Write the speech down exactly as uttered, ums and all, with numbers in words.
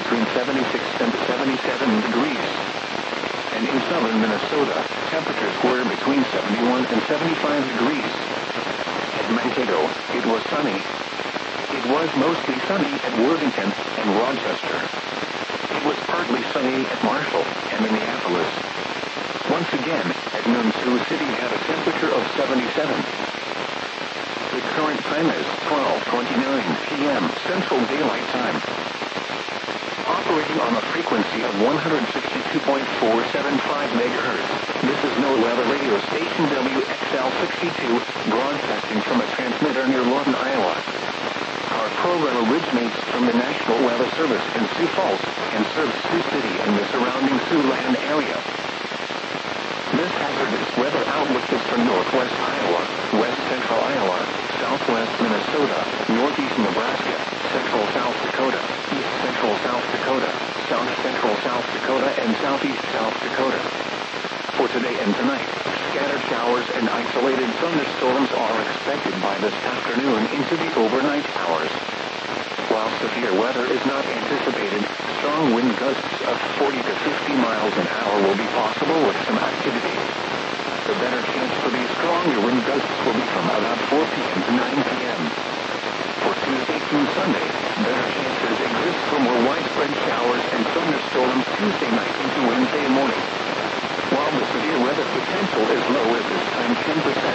between seventy-six and seventy-seven degrees. And in southern Minnesota, temperatures were between seventy-one and seventy-five degrees. At Mankato, it was sunny. It was mostly sunny at Worthington and Rochester. It was partly sunny at Marshall and Minneapolis. Once again, at noon Sioux City had a temperature of seventy-seven. The current time is twelve twenty-nine p m Central Daylight Time. Operating on a frequency of one hundred sixty-two point four seven five megahertz, this is NOAA Weather Radio Station W X L sixty-two, broadcasting from a transmitter near Lawton, Iowa. Our program originates from the National Weather Service in Sioux Falls and serves Sioux City and the surrounding Siouxland area. This hazardous weather outlook is for northwest Iowa, west central Iowa, southwest Minnesota, northeast Nebraska, central South Dakota, east central South Dakota, south central South Dakota, and southeast South Dakota. For today and tonight, scattered showers and isolated thunderstorms are expected by this afternoon into the overnight hours. While severe weather is not anticipated, strong wind gusts of forty to fifty miles an hour will be possible with some activity. The better chance for these stronger wind gusts will be from about four p m to nine p m For Tuesday through Sunday, better chances exist for more widespread showers and thunderstorms Tuesday night into Wednesday morning. While the severe weather potential is low at this time, ten percent